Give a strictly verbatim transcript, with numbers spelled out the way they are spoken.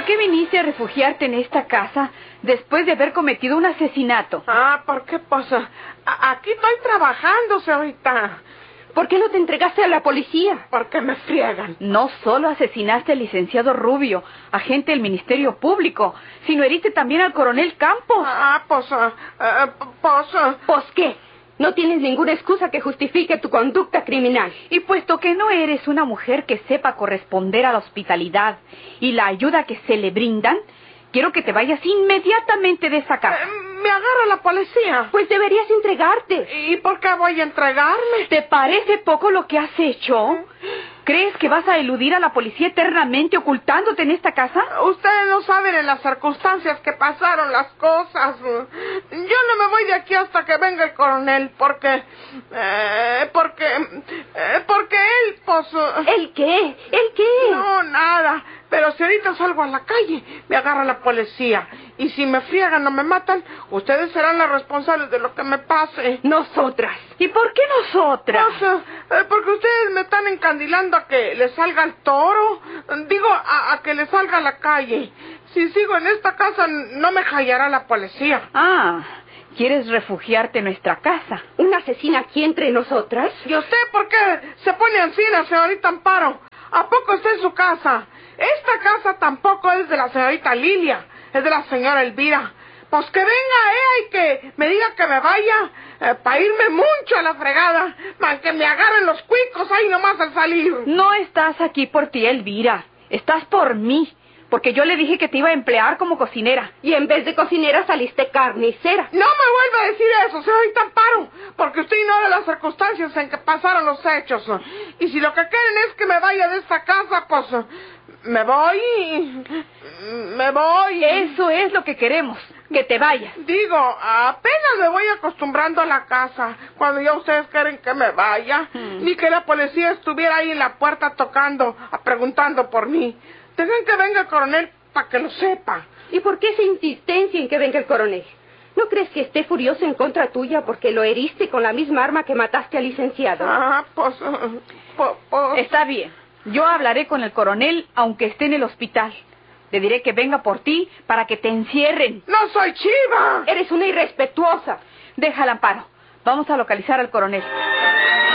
qué viniste a refugiarte en esta casa después de haber cometido un asesinato? Ah, ¿por qué pasa? A- aquí estoy trabajando, señorita. ¿Por qué no te entregaste a la policía? Porque me friegan. No solo asesinaste al licenciado Rubio, agente del Ministerio Público, sino heriste también al coronel Campos. Ah, pues, ah, ah, pues... ah, ¿Pues qué? No tienes ninguna excusa que justifique tu conducta criminal. Y puesto que no eres una mujer que sepa corresponder a la hospitalidad y la ayuda que se le brindan, quiero que te vayas inmediatamente de esa casa. eh, me agarra la policía. Pues deberías entregarte. ¿Y por qué voy a entregarme? ¿Te parece poco lo que has hecho? ¿Crees que vas a eludir a la policía eternamente ocultándote en esta casa? Ustedes no saben en las circunstancias que pasaron las cosas. Yo no me voy de aquí hasta que venga el coronel, porque... Eh, porque... Eh, porque él, pues... ¿El qué? ¿El qué? No, nada. Pero si ahorita salgo a la calle, me agarra la policía. Y si me friegan o me matan, ustedes serán los responsables de lo que me pase. Nosotras. ¿Y por qué nosotras? Pues, eh, porque ustedes me están encandilando a que le salga el toro. Digo, a, a que le salga a la calle. Si sigo en esta casa, no me hallará la policía. Ah, ¿quieres refugiarte en nuestra casa? ¿Una asesina aquí entre nosotras? ¿Y usted por qué se pone encima, señorita Amparo? ¿A poco está en su casa? Esta casa tampoco es de la señorita Lilia, es de la señora Elvira. Pues que venga ella y que me diga que me vaya, eh, para irme mucho a la fregada, para que me agarren los cuicos ahí nomás al salir. No estás aquí por ti, Elvira. Estás por mí, porque yo le dije que te iba a emplear como cocinera. Y en vez de cocinera saliste carnicera. No me vuelva a decir eso, señorita Amparo, porque usted ignora las circunstancias en que pasaron los hechos. Y si lo que quieren es que me vaya de esta casa, pues... Me voy, me voy. Eso es lo que queremos, que te vayas. Digo, apenas me voy acostumbrando a la casa, cuando ya ustedes quieren que me vaya, hmm. ni que la policía estuviera ahí en la puerta tocando, preguntando por mí. Dejen que venga el coronel para que lo sepa. ¿Y por qué esa insistencia en que venga el coronel? ¿No crees que esté furioso en contra tuya porque lo heriste con la misma arma que mataste al licenciado? Ah, pues... Uh, pues, pues... Está bien. Yo hablaré con el coronel, aunque esté en el hospital. Le diré que venga por ti para que te encierren. ¡No soy chiva! Eres una irrespetuosa. Déjala, Amparo. Vamos a localizar al coronel.